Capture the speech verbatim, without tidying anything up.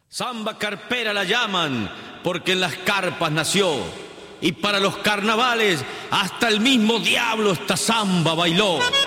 Samba carpera la llaman porque en las carpas nació, y para los carnavales hasta el mismo diablo esta samba bailó.